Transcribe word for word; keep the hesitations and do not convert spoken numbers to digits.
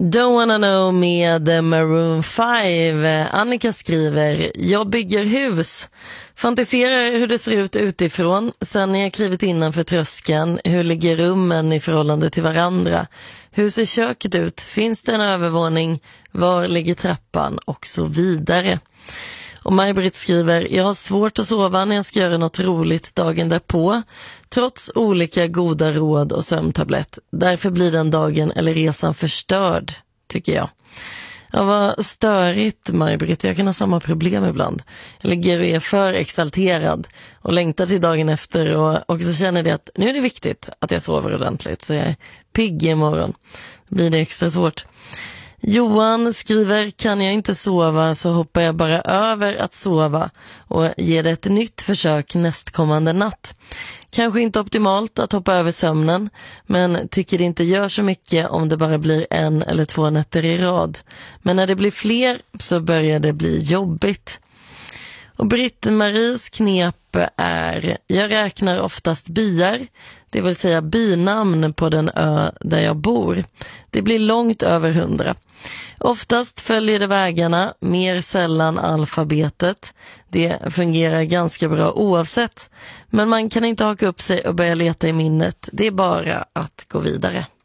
Don't wanna know med Maroon five. Annika skriver: jag bygger hus. Fantiserar hur det ser ut utifrån. Sen när jag klivit innanför tröskeln. Hur ligger rummen i förhållande till varandra? Hur ser köket ut? Finns det en övervåning? Var ligger trappan? Och så vidare. Och Maj-Britt skriver: jag har svårt att sova när jag ska göra något roligt dagen därpå, trots olika goda råd och sömntablett. Därför blir den dagen eller resan förstörd, tycker jag. Ja, vad störigt, Maj-Britt. Jag kan ha samma problem ibland. Jag ligger och är för exalterad och längtar till dagen efter och också känner det att nu är det viktigt att jag sover ordentligt, så jag är pigg imorgon. Då blir det extra svårt. Johan skriver: kan jag inte sova så hoppar jag bara över att sova och ger det ett nytt försök nästkommande natt. Kanske inte optimalt att hoppa över sömnen, men tycker det inte gör så mycket om det bara blir en eller två nätter i rad. Men när det blir fler så börjar det bli jobbigt. Och Britt-Maries knep är: jag räknar oftast byar, det vill säga bynamn på den ö där jag bor. Det blir långt över hundra. Oftast följer det vägarna, mer sällan alfabetet. Det fungerar ganska bra oavsett. Men man kan inte haka upp sig och börja leta i minnet. Det är bara att gå vidare.